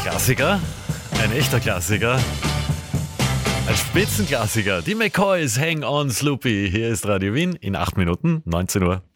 Klassiker, ein echter Klassiker, ein Spitzenklassiker. Die McCoys, Hang on Sloopy. Hier ist Radio Wien in 8 Minuten, 19 Uhr.